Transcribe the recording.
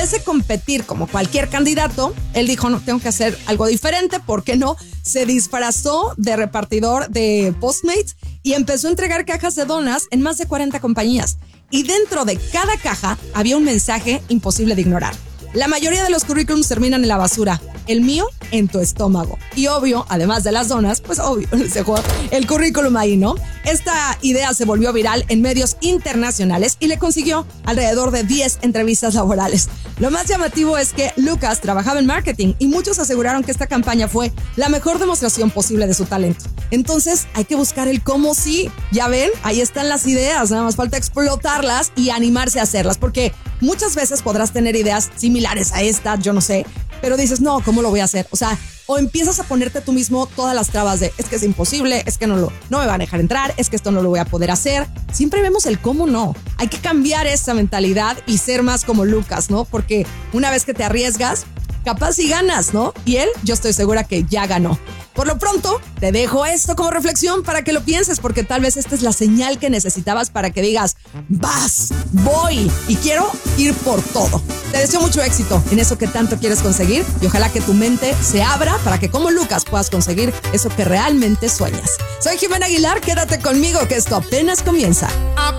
vez de competir como cualquier candidato, él dijo, no, tengo que hacer algo diferente, ¿por qué no? Se disfrazó de repartidor de Postmates y empezó a entregar cajas de donas en más de 40 compañías. Y dentro de cada caja había un mensaje imposible de ignorar. La mayoría de los currículums terminan en la basura. El mío, en tu estómago. Y obvio, además de las donas, pues obvio, se jugó el currículum ahí, ¿no? Esta idea se volvió viral en medios internacionales y le consiguió alrededor de 10 entrevistas laborales. Lo más llamativo es que Lucas trabajaba en marketing y muchos aseguraron que esta campaña fue la mejor demostración posible de su talento. Entonces, hay que buscar el cómo sí. Ya ven, ahí están las ideas, nada más falta explotarlas y animarse a hacerlas, porque muchas veces podrás tener ideas similares a esta, yo no sé, pero dices, no, ¿cómo lo voy a hacer? O sea, o empiezas a ponerte tú mismo todas las trabas de, es que es imposible, es que no me van a dejar entrar, es que esto no lo voy a poder hacer. Siempre vemos el cómo no. Hay que cambiar esa mentalidad y ser más como Lucas, ¿no? Porque una vez que te arriesgas, capaz y ganas, ¿no? Y él, yo estoy segura que ya ganó. Por lo pronto, te dejo esto como reflexión para que lo pienses, porque tal vez esta es la señal que necesitabas para que digas, voy y quiero ir por todo. Te deseo mucho éxito en eso que tanto quieres conseguir y ojalá que tu mente se abra para que como Lucas puedas conseguir eso que realmente sueñas. Soy Jimena Aguilar, quédate conmigo que esto apenas comienza.